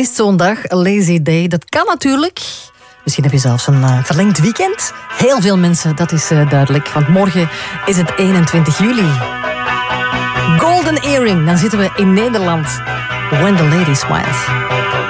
is zo'n dag, een lazy day. Dat kan natuurlijk. Misschien heb je zelfs een verlengd weekend. Heel veel mensen, dat is duidelijk. Want morgen is het 21 juli. Golden Earring, dan zitten we in Nederland. When the Lady Smiles.